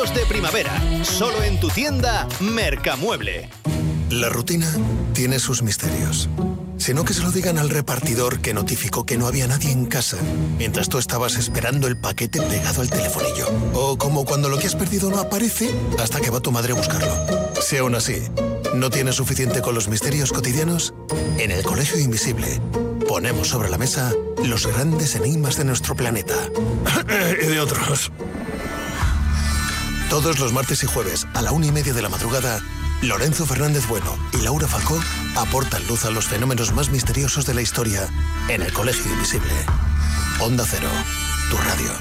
de primavera, solo en tu tienda Mercamueble. La rutina tiene sus misterios. Si no, que se lo digan al repartidor que notificó que no había nadie en casa mientras tú estabas esperando el paquete pegado al telefonillo. O como cuando lo que has perdido no aparece hasta que va tu madre a buscarlo. Si aún así no tienes suficiente con los misterios cotidianos, en el Colegio Invisible ponemos sobre la mesa los grandes enigmas de nuestro planeta. Y de otros. Todos los martes y jueves a la 1:30 de la madrugada, Lorenzo Fernández Bueno y Laura Falcó aportan luz a los fenómenos más misteriosos de la historia en el Colegio Invisible. Onda Cero, tu radio.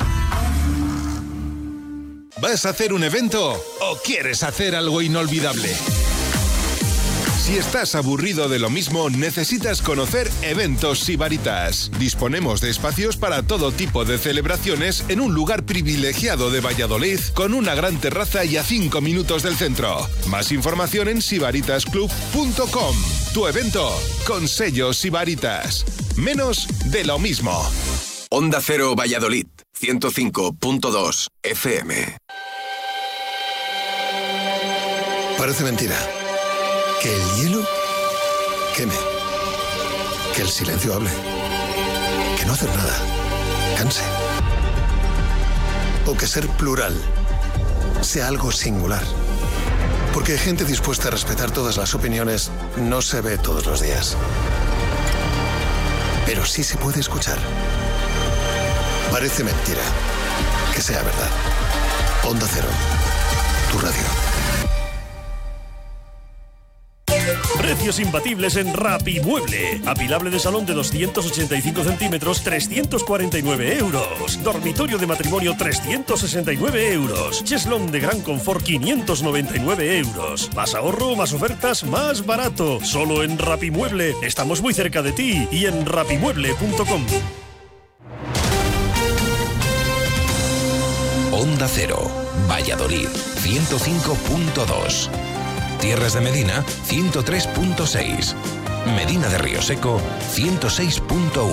¿Vas a hacer un evento o quieres hacer algo inolvidable? Si estás aburrido de lo mismo, necesitas conocer Eventos Sibaritas. Disponemos de espacios para todo tipo de celebraciones en un lugar privilegiado de Valladolid, con una gran terraza y a 5 minutos del centro. Más información en sibaritasclub.com. Tu evento con sello Sibaritas. Menos de lo mismo. Onda Cero Valladolid, 105.2 FM. Parece mentira. Que el hielo queme. Que el silencio hable. Que no hacer nada canse. O que ser plural sea algo singular. Porque gente dispuesta a respetar todas las opiniones no se ve todos los días. Pero sí se puede escuchar. Parece mentira. Que sea verdad. Onda Cero, tu radio. Precios imbatibles en Rapimueble. Apilable de salón de 285 centímetros, 349 euros. Dormitorio de matrimonio, 369 euros. Cheslón de gran confort, 599 euros. Más ahorro, más ofertas, más barato. Solo en Rapimueble. Estamos muy cerca de ti y en rapimueble.com. Onda Cero, Valladolid, 105.2. Tierras de Medina, 103.6. Medina de Río Seco, 106.1.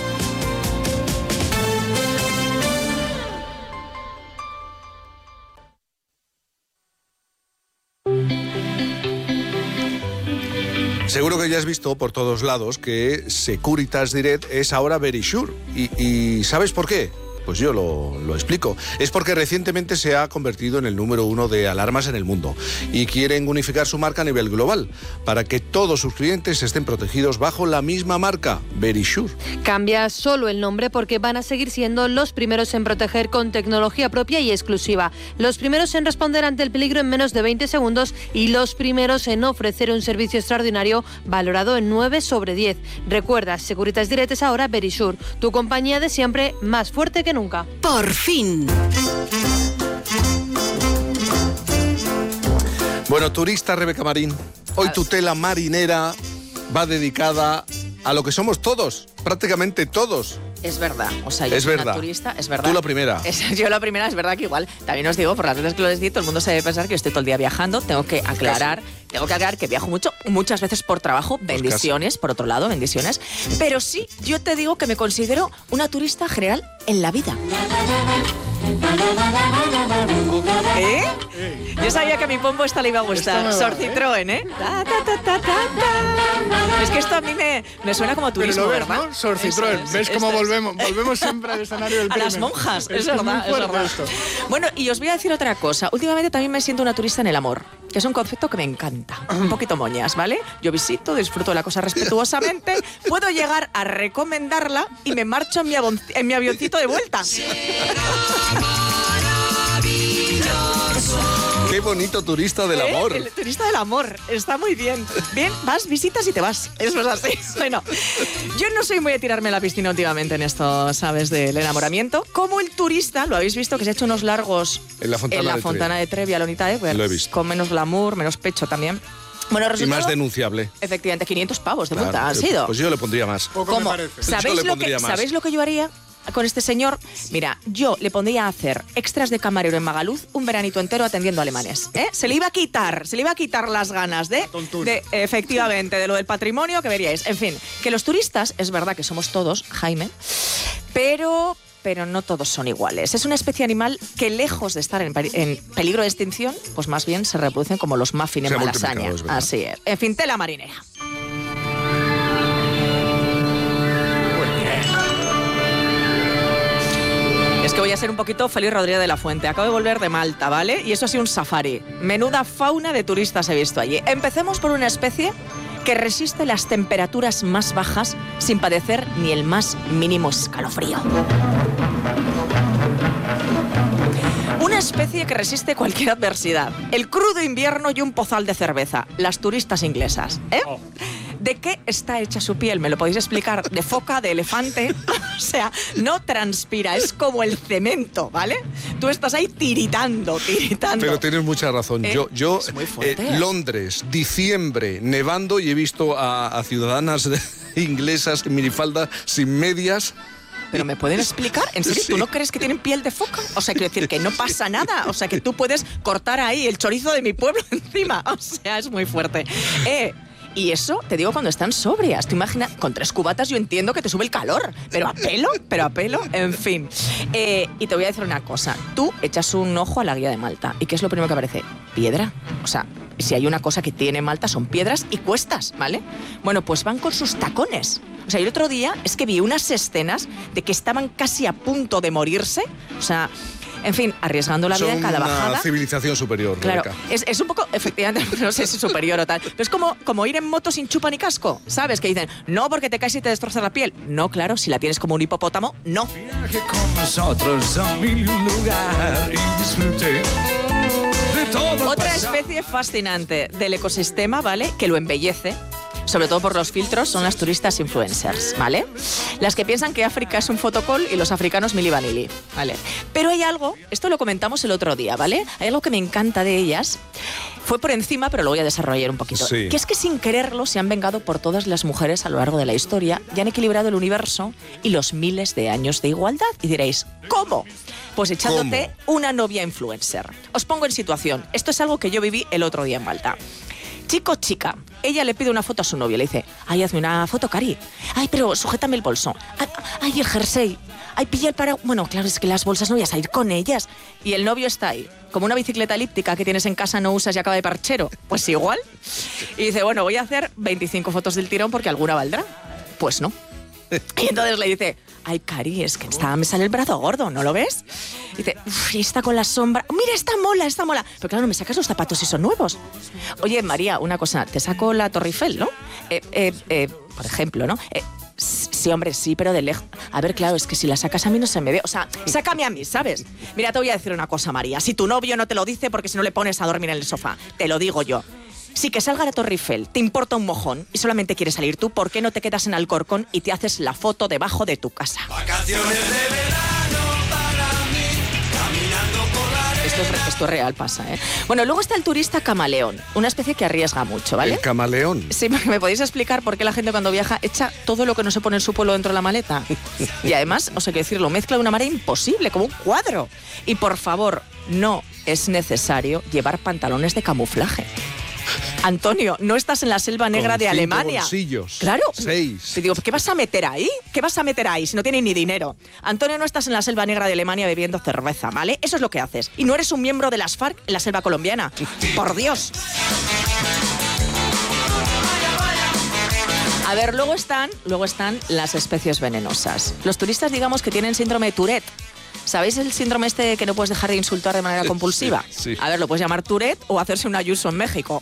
Seguro que ya has visto por todos lados que Securitas Direct es ahora Verisure. ¿Y sabes por qué? Pues yo lo explico. Es porque recientemente se ha convertido en el número 1 de alarmas en el mundo y quieren unificar su marca a nivel global para que todos sus clientes estén protegidos bajo la misma marca, Verisure. Cambia solo el nombre porque van a seguir siendo los primeros en proteger con tecnología propia y exclusiva, los primeros en responder ante el peligro en menos de 20 segundos y los primeros en ofrecer un servicio extraordinario valorado en 9 sobre 10. Recuerda, Securitas Direct es ahora Verisure, tu compañía de siempre, más fuerte que nunca. ¡Por fin! Bueno, turista Rebeca Marín, hoy tu tela marinera va dedicada a lo que somos todos, prácticamente todos. Es verdad, o sea, yo soy una turista, es verdad. Tú la primera. Yo la primera, es verdad que igual, también os digo, por las veces que lo decís, todo el mundo se debe pensar que yo estoy todo el día viajando, tengo que aclarar que viajo mucho, muchas veces por trabajo, bendiciones, por otro lado, bendiciones, pero sí, yo te digo que me considero una turista general en la vida. ¿Eh? Yo sabía que a mi pompo esta le iba a gustar. Sor Citroën, ¿eh? Es que esto a mí me suena como turismo, pero lo ves, ¿verdad? ¿no? Sor Citroën. ¿Ves cómo volvemos siempre al escenario del crimen? A las monjas, es muy verdad, es verdad. Esto. Bueno, y os voy a decir otra cosa. Últimamente también me siento una turista en el amor, que es un concepto que me encanta. Un poquito moñas, ¿vale? Yo visito, disfruto de la cosa respetuosamente, puedo llegar a recomendarla y me marcho en mi avioncito de vuelta. ¡Qué bonito turista del amor! El turista del amor, está muy bien. Bien, vas, visitas y te vas. Eso es así. Bueno, yo no soy muy de tirarme a la piscina últimamente en esto, ¿sabes? Del enamoramiento. Como el turista, lo habéis visto, que se ha hecho unos largos en la Fontana de Trevi, a Lonita Edwards. Lo he visto. Con menos glamour, menos pecho también. Bueno, y más denunciable. Efectivamente, 500 pavos de multa han sido. Pues yo le pondría más. ¿Cómo? ¿Sabéis lo que yo haría con este señor? Mira, yo le pondría a hacer extras de camarero en Magaluz un veranito entero atendiendo alemanes. Se le iba a quitar las ganas de efectivamente, de lo del patrimonio que veríais. En fin, que los turistas, es verdad que somos todos, Jaime, pero pero no todos son iguales. Es una especie animal que, lejos de estar en peligro de extinción, pues más bien se reproducen como los muffins en Malasaña. Así es. En fin, tela marinera. Es que voy a ser un poquito Félix Rodríguez de la Fuente. Acabo de volver de Malta, ¿vale? Y eso ha sido un safari. Menuda fauna de turistas he visto allí. Empecemos por una especie que resiste las temperaturas más bajas sin padecer ni el más mínimo escalofrío. Una especie que resiste cualquier adversidad. El crudo invierno y un pozal de cerveza. Las turistas inglesas, ¿eh? Oh. ¿De qué está hecha su piel? ¿Me lo podéis explicar? ¿De foca, de elefante? O sea, no transpira, es como el cemento, ¿vale? Tú estás ahí tiritando. Pero tienes mucha razón. Yo es muy fuerte. Londres, diciembre, nevando, y he visto a ciudadanas inglesas en minifalda sin medias. ¿Pero me pueden explicar? ¿En serio? Sí. ¿Tú no crees que tienen piel de foca? O sea, quiero decir que no pasa nada. O sea, que tú puedes cortar ahí el chorizo de mi pueblo encima. O sea, es muy fuerte. Y eso, te digo, cuando están sobrias. Tú imaginas, con 3 cubatas yo entiendo que te sube el calor. Pero a pelo, en fin. Y te voy a decir una cosa. Tú echas un ojo a la guía de Malta. ¿Y qué es lo primero que aparece? Piedra. O sea, si hay una cosa que tiene Malta son piedras y cuestas, ¿vale? Bueno, pues van con sus tacones. O sea, el otro día es que vi unas escenas de que estaban casi a punto de morirse. O sea, en fin, arriesgando la vida en cada bajada. Son una civilización superior, claro, Rebeca. Es un poco, efectivamente, no sé si superior o tal, pero es como ir en moto sin chupa ni casco, ¿sabes? Que dicen, no, porque te caes y te destrozas la piel. No, claro, si la tienes como un hipopótamo, no. Viaje con nosotros a mil lugar y disfrute de todo. Otra especie fascinante del ecosistema, ¿vale? Que lo embellece, sobre todo por los filtros, son las turistas influencers, ¿vale? Las que piensan que África es un fotocall y los africanos Milli Vanilli, ¿vale? Pero hay algo, esto lo comentamos el otro día, ¿vale? Hay algo que me encanta de ellas, fue por encima, pero lo voy a desarrollar un poquito. Sí. Que es que sin quererlo se han vengado por todas las mujeres a lo largo de la historia y han equilibrado el universo y los miles de años de igualdad. Y diréis, ¿cómo? Pues echándote una novia influencer. Os pongo en situación. Esto es algo que yo viví el otro día en Malta. Chico, chica, ella le pide una foto a su novio, le dice, ay, hazme una foto, Cari. Ay, pero sujétame el bolso. Ay, el jersey. Ay, pilla el paraguas. Bueno, claro, es que las bolsas no voy a salir con ellas. Y el novio está ahí, como una bicicleta elíptica que tienes en casa, no usas y acaba de parchero. Pues igual. Y dice, bueno, voy a hacer 25 fotos del tirón porque alguna valdrá. Pues no. Y entonces le dice, ay, Cari, es que me sale el brazo gordo, ¿no lo ves? Y dice, y está con la sombra. Mira, está mola. Pero claro, me sacas los zapatos si son nuevos. Oye, María, una cosa, te saco la Torre Eiffel, ¿no? Por ejemplo, ¿no? Sí, hombre, sí, pero de lejos. A ver, claro, es que si la sacas a mí no se me ve. O sea, sácame a mí, ¿sabes? Mira, te voy a decir una cosa, María. Si tu novio no te lo dice porque si no le pones a dormir en el sofá, te lo digo yo. Si que salga la Torre Eiffel te importa un mojón y solamente quieres salir tú, ¿por qué no te quedas en Alcorcón y te haces la foto debajo de tu casa? Vacaciones de verano para mí, caminando por la arena. Esto es real, pasa, ¿eh? Bueno, luego está el turista camaleón, una especie que arriesga mucho, ¿vale? ¿El camaleón? Sí, ¿me podéis explicar por qué la gente cuando viaja echa todo lo que no se pone en su pueblo dentro de la maleta? Y además, os hay que decirlo, mezcla de una manera imposible, como un cuadro. Y por favor, no es necesario llevar pantalones de camuflaje. Antonio, no estás en la selva negra de Alemania. Bolsillos. Claro. 6. Te digo, ¿qué vas a meter ahí? ¿Qué vas a meter ahí si no tienes ni dinero? Antonio, no estás en la selva negra de Alemania bebiendo cerveza, ¿vale? Eso es lo que haces. Y no eres un miembro de las FARC en la selva colombiana. Por Dios. A ver, luego están las especies venenosas. Los turistas, digamos, que tienen síndrome de Tourette. ¿Sabéis el síndrome este que no puedes dejar de insultar de manera compulsiva? Sí. A ver, lo puedes llamar Tourette o hacerse un Ayuso en México.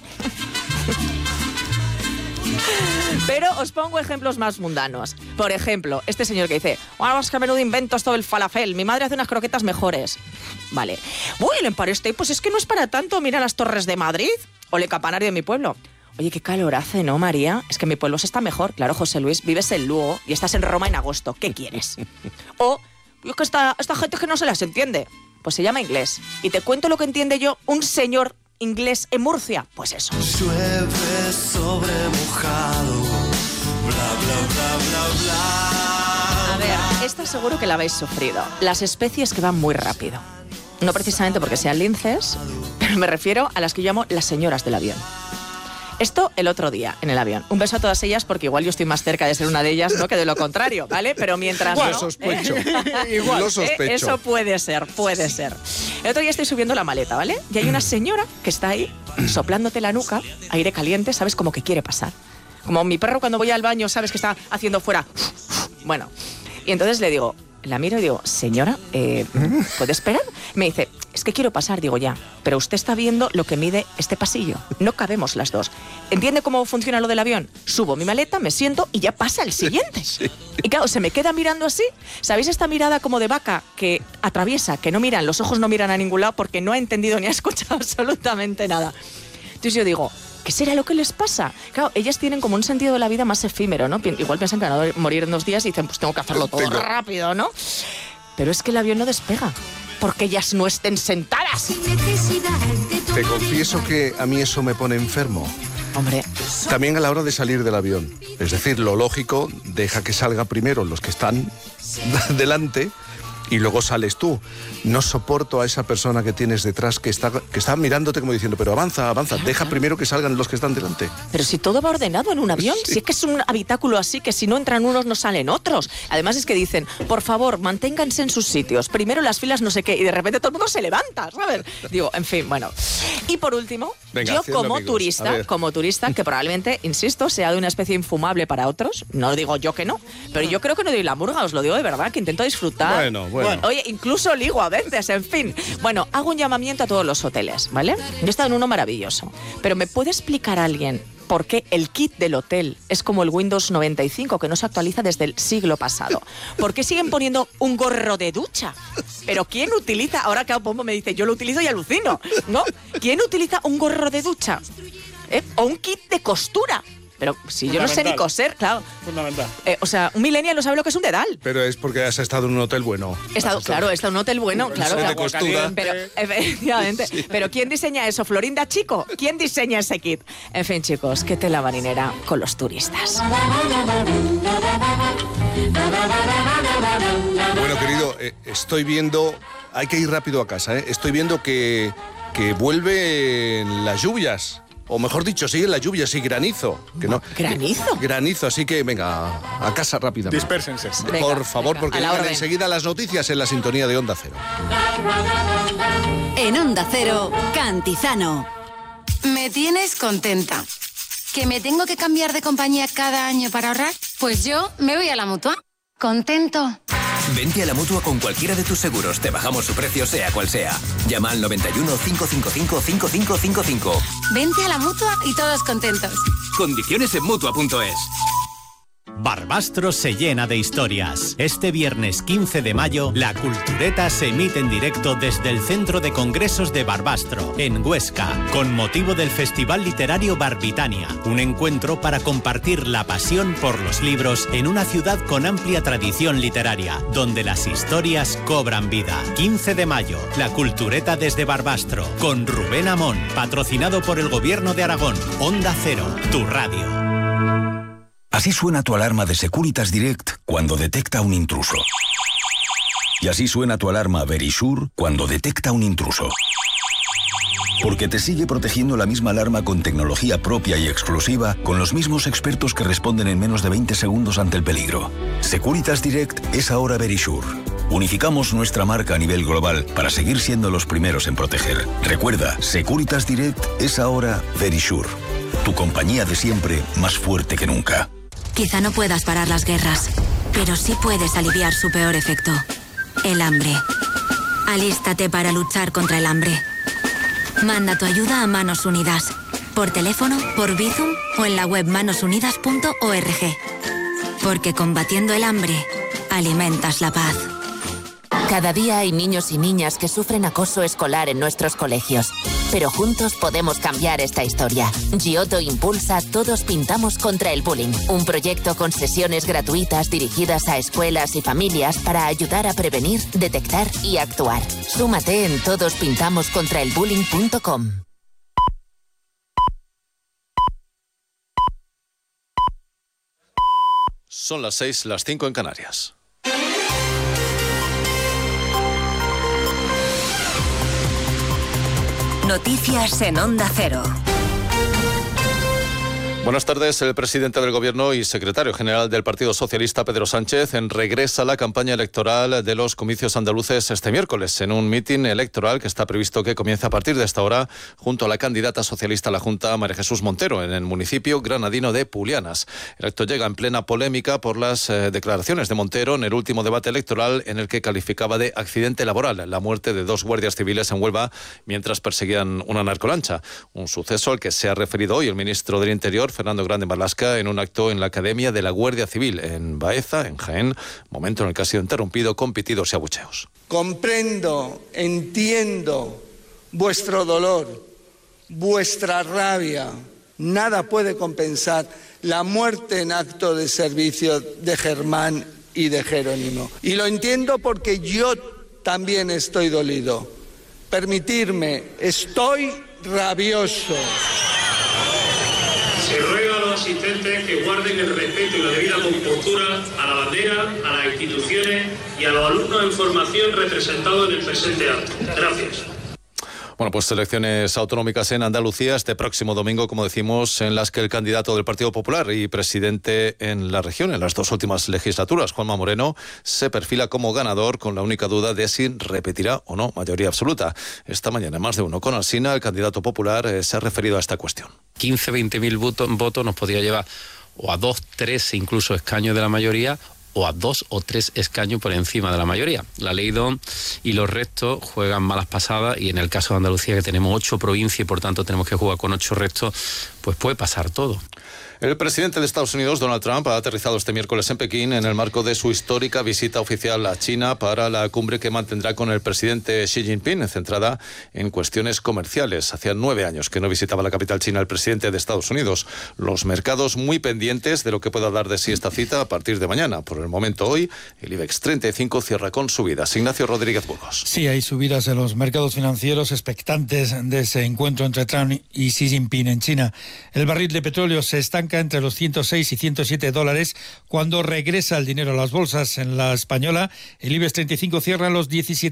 Pero os pongo ejemplos más mundanos. Por ejemplo, este señor que dice, vamos, que a menudo inventos todo el falafel, mi madre hace unas croquetas mejores. Vale. Uy, el Empire State, pues es que no es para tanto, mira las torres de Madrid o el campanario de mi pueblo. Oye, qué calor hace, ¿no, María? Es que mi pueblo se está mejor. Claro, José Luis, vives en Lugo y estás en Roma en agosto. ¿Qué quieres? O, es que esta gente que no se las entiende. Pues se llama inglés. Y te cuento lo que entiende yo un señor inglés en Murcia. Pues eso. Llueve sobre mojado, bla, bla, bla, bla, bla. A ver, esta seguro que la habéis sufrido. Las especies que van muy rápido. No precisamente porque sean linces, pero me refiero a las que llamo las señoras del avión. Esto el otro día, en el avión. Un beso a todas ellas, porque igual yo estoy más cerca de ser una de ellas, ¿no?, que de lo contrario, ¿vale? Pero mientras Lo sospecho. Igual. Lo sospecho. Eso puede ser, puede ser. El otro día estoy subiendo la maleta, ¿vale? Y hay una señora que está ahí, soplándote la nuca, aire caliente, ¿sabes? Como que quiere pasar. Como mi perro cuando voy al baño, ¿sabes? Que está haciendo fuera. Bueno, y entonces le digo, la miro y digo, señora, ¿puede esperar? Me dice, es que quiero pasar. Digo, ya, pero usted está viendo lo que mide este pasillo. No cabemos las dos. ¿Entiende cómo funciona lo del avión? Subo mi maleta, me siento y ya pasa el siguiente. Sí. Y claro, se me queda mirando así. ¿Sabéis esta mirada como de vaca que atraviesa, que no miran, los ojos no miran a ningún lado porque no ha entendido ni ha escuchado absolutamente nada? Entonces yo digo, ¿qué será lo que les pasa? Claro, ellas tienen como un sentido de la vida más efímero, ¿no? Igual piensan que van a morir en 2 días y dicen, pues tengo que hacerlo todo rápido, ¿no? Pero es que el avión no despega, porque ellas no estén sentadas. Te confieso que a mí eso me pone enfermo. Hombre. También a la hora de salir del avión. Es decir, lo lógico, deja que salga primero los que están delante y luego sales tú. No soporto a esa persona que tienes detrás que está mirándote como diciendo, pero avanza, deja primero que salgan los que están delante. Pero si todo va ordenado en un avión, sí. Si es que es un habitáculo así, que si no entran unos no salen otros. Además es que dicen, por favor, manténganse en sus sitios, primero las filas no sé qué, y de repente todo el mundo se levanta, ¿sabes? Digo, en fin, bueno. Y por último, venga, yo como turista, que probablemente, insisto, sea de una especie infumable para otros, no digo yo que no, pero yo creo que no doy la murga, os lo digo de verdad, que intento disfrutar. Bueno. Oye, incluso ligo a veces, en fin. Bueno, hago un llamamiento a todos los hoteles, ¿vale? Yo he estado en uno maravilloso, pero ¿me puede explicar alguien por qué el kit del hotel es como el Windows 95, que no se actualiza desde el siglo pasado? ¿Por qué siguen poniendo un gorro de ducha? ¿Pero quién utiliza? Ahora que Pombo me dice, yo lo utilizo y alucino, ¿no? ¿Quién utiliza un gorro de ducha? ¿O un kit de costura? Pero si yo no sé ni coser, claro. Fundamental. O sea, un millennial no sabe lo que es un dedal. Pero es porque has estado en un hotel bueno. He estado en un hotel bueno, claro. De costura. Pero, efectivamente. Sí. Pero ¿quién diseña eso? ¿Florinda Chico? ¿Quién diseña ese kit? En fin, chicos, qué tela marinera con los turistas. Bueno, querido, estoy viendo... Hay que ir rápido a casa, ¿eh? Estoy viendo que vuelven las lluvias. O mejor dicho, siguen las lluvias y granizo. Que no, ¿Granizo? Granizo, así que venga, a casa rápidamente. Dispérsense. Por favor, porque llegan enseguida las noticias en la sintonía de Onda Cero. En Onda Cero, Cantizano. Me tienes contenta. ¿Que me tengo que cambiar de compañía cada año para ahorrar? Pues yo me voy a la Mutua. Contento. Vente a la Mutua con cualquiera de tus seguros. Te bajamos su precio, sea cual sea. Llama al 91 555 5555. Vente a la Mutua y todos contentos. Condiciones en Mutua.es. Barbastro se llena de historias. Este viernes 15 de mayo, la Cultureta se emite en directo desde el Centro de Congresos de Barbastro, en Huesca, con motivo del Festival Literario Barbitania, un encuentro para compartir la pasión por los libros en una ciudad con amplia tradición literaria, donde las historias cobran vida. 15 de mayo, la Cultureta desde Barbastro, con Rubén Amón, patrocinado por el Gobierno de Aragón. Onda Cero, tu radio. Así suena tu alarma de Securitas Direct cuando detecta un intruso. Y así suena tu alarma Verisure cuando detecta un intruso. Porque te sigue protegiendo la misma alarma con tecnología propia y exclusiva, con los mismos expertos que responden en menos de 20 segundos ante el peligro. Securitas Direct es ahora Verisure. Unificamos nuestra marca a nivel global para seguir siendo los primeros en proteger. Recuerda, Securitas Direct es ahora Verisure. Tu compañía de siempre, más fuerte que nunca. Quizá no puedas parar las guerras, pero sí puedes aliviar su peor efecto: el hambre. Alístate para luchar contra el hambre. Manda tu ayuda a Manos Unidas, por teléfono, por Bizum o en la web manosunidas.org. Porque combatiendo el hambre, alimentas la paz. Cada día hay niños y niñas que sufren acoso escolar en nuestros colegios. Pero juntos podemos cambiar esta historia. Giotto impulsa Todos Pintamos contra el Bullying, un proyecto con sesiones gratuitas dirigidas a escuelas y familias para ayudar a prevenir, detectar y actuar. Súmate en todospintamoscontraelbullying.com. Son las 6, las 5 en Canarias. Noticias en Onda Cero. Buenas tardes. El presidente del Gobierno y secretario general del Partido Socialista, Pedro Sánchez, regresa a la campaña electoral de los comicios andaluces este miércoles en un mitin electoral que está previsto que comience a partir de esta hora junto a la candidata socialista a la Junta, María Jesús Montero, en el municipio granadino de Pulianas. El acto llega en plena polémica por las declaraciones de Montero en el último debate electoral en el que calificaba de accidente laboral la muerte de 2 guardias civiles en Huelva mientras perseguían una narcolancha. Un suceso al que se ha referido hoy el ministro del Interior, Fernando Grande Marlaska, en un acto en la Academia de la Guardia Civil en Baeza, en Jaén, momento en el que ha sido interrumpido con pitidos y abucheos. Comprendo, entiendo vuestro dolor, vuestra rabia. Nada puede compensar la muerte en acto de servicio de Germán y de Jerónimo. Y lo entiendo porque yo también estoy dolido. Permitidme, estoy rabioso. Se ruega a los asistentes que guarden el respeto y la debida compostura a la bandera, a las instituciones y a los alumnos en formación representados en el presente acto. Gracias. Bueno, pues elecciones autonómicas en Andalucía este próximo domingo, como decimos, en las que el candidato del Partido Popular y presidente en la región en las 2 últimas legislaturas, Juanma Moreno, se perfila como ganador con la única duda de si repetirá o no mayoría absoluta. Esta mañana, más de uno con Alsina, el candidato popular, se ha referido a esta cuestión. 15-20 mil votos nos podría llevar o a 2, 3 incluso escaños de la mayoría, o a 2 o 3 escaños por encima de la mayoría. La ley DON y los restos juegan malas pasadas, y en el caso de Andalucía, que tenemos 8 provincias y por tanto tenemos que jugar con 8 restos, pues puede pasar todo. El presidente de Estados Unidos, Donald Trump, ha aterrizado este miércoles en Pekín en el marco de su histórica visita oficial a China para la cumbre que mantendrá con el presidente Xi Jinping, centrada en cuestiones comerciales. Hacía 9 años que no visitaba la capital china el presidente de Estados Unidos. Los mercados muy pendientes de lo que pueda dar de sí esta cita a partir de mañana. Por el momento, hoy, el IBEX 35 cierra con subidas. Ignacio Rodríguez Burgos. Sí, hay subidas en los mercados financieros expectantes de ese encuentro entre Trump y Xi Jinping en China. El barril de petróleo se estanca entre los 106 y 107 dólares cuando regresa el dinero a las bolsas. En la española, el IBEX 35 cierra los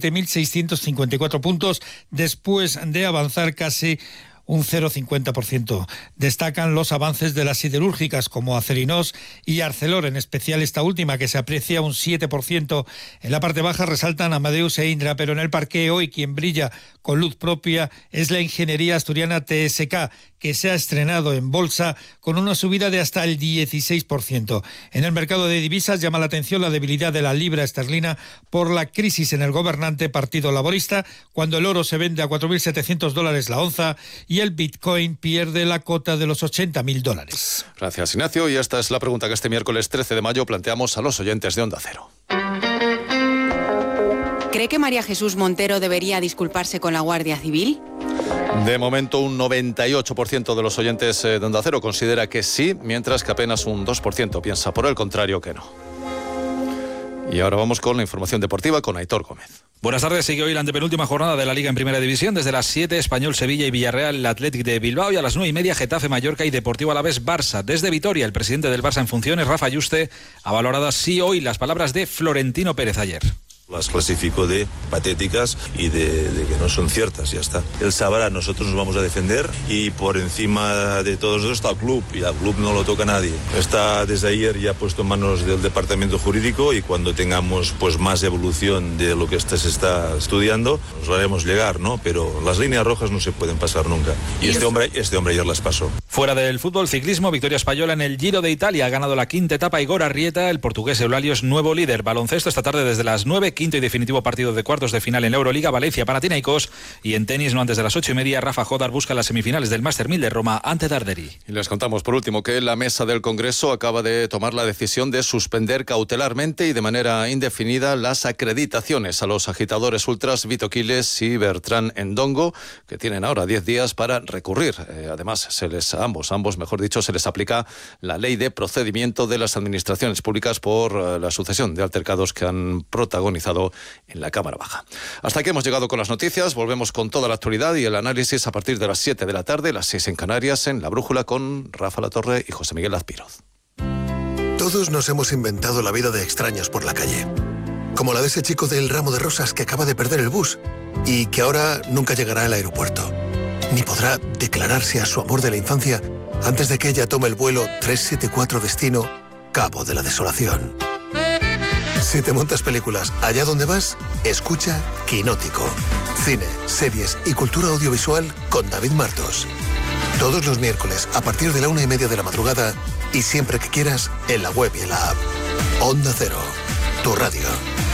17.654 puntos después de avanzar casi un 0,50%. Destacan los avances de las siderúrgicas como Acerinox y Arcelor, en especial esta última, que se aprecia un 7%. En la parte baja resaltan Amadeus e Indra, pero en el parqué hoy quien brilla con luz propia es la ingeniería asturiana TSK, que se ha estrenado en bolsa con una subida de hasta el 16%. En el mercado de divisas llama la atención la debilidad de la libra esterlina por la crisis en el gobernante Partido Laborista, cuando el oro se vende a $4.700 la onza y el Bitcoin pierde la cota de los $80.000. Gracias, Ignacio. Y esta es la pregunta que este miércoles 13 de mayo planteamos a los oyentes de Onda Cero. ¿Cree que María Jesús Montero debería disculparse con la Guardia Civil? De momento, un 98% de los oyentes de Onda Cero considera que sí, mientras que apenas un 2% piensa por el contrario que no. Y ahora vamos con la información deportiva con Aitor Gómez. Buenas tardes, sigue hoy la antepenúltima jornada de la Liga en Primera División. Desde las 7, Español, Sevilla y Villarreal, el Athletic de Bilbao, y a las 9:30, Getafe, Mallorca y Deportivo Alavés, Barça. Desde Vitoria, el presidente del Barça en funciones, Rafa Yuste, ha valorado así hoy las palabras de Florentino Pérez ayer. Las clasifico de patéticas y de que no son ciertas, ya está. Él sabrá, nosotros nos vamos a defender y por encima de todo eso está el club, y al club no lo toca nadie. Está desde ayer ya puesto en manos del departamento jurídico, y cuando tengamos pues más evolución de lo que se está estudiando, nos lo haremos llegar, ¿no? Pero las líneas rojas no se pueden pasar nunca. Y este hombre ayer las pasó. Fuera del fútbol, ciclismo, victoria española en el Giro de Italia. Ha ganado la 5ª etapa Igor Arrieta, el portugués Eulalio es nuevo líder. Baloncesto esta tarde desde las 9, quinto y definitivo partido de cuartos de final en la Euroliga, Valencia-Panathinaikos, y en tenis, no antes de las 8:30, Rafa Jodar busca las semifinales del Master 1000 de Roma ante Darderi. Y les contamos por último que la mesa del Congreso acaba de tomar la decisión de suspender cautelarmente y de manera indefinida las acreditaciones a los agitadores ultras Vito Quiles y Bertrán Endongo, que tienen ahora 10 días para recurrir. Además, se les aplica la ley de procedimiento de las administraciones públicas por la sucesión de altercados que han protagonizado en la Cámara Baja. Hasta aquí hemos llegado con las noticias. Volvemos con toda la actualidad y el análisis a partir de las 7 de la tarde, las 6 en Canarias, en La Brújula con Rafa Latorre y José Miguel Azpiroz. Todos nos hemos inventado la vida de extraños por la calle. Como la de ese chico del ramo de rosas que acaba de perder el bus y que ahora nunca llegará al aeropuerto, ni podrá declararse a su amor de la infancia antes de que ella tome el vuelo 374 destino Cabo de la Desolación. Si te montas películas allá donde vas, escucha Quinótico. Cine, series y cultura audiovisual con David Martos. Todos los miércoles a partir de la 1:30 de la madrugada y siempre que quieras en la web y en la app. Onda Cero, tu radio.